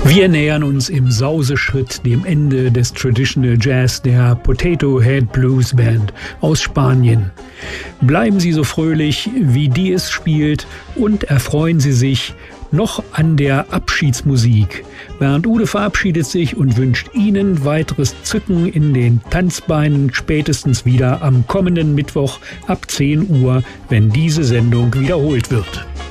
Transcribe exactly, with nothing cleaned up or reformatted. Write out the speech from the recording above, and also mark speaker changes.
Speaker 1: Wir nähern uns im Sauseschritt dem Ende des Traditional Jazz der Potato Head Blues Band aus Spanien. Bleiben Sie so fröhlich, wie die es spielt, und erfreuen Sie sich noch an der Abschiedsmusik. Bernd Ude verabschiedet sich und wünscht Ihnen weiteres Zücken in den Tanzbeinen, spätestens wieder am kommenden Mittwoch ab zehn Uhr, wenn diese Sendung wiederholt wird.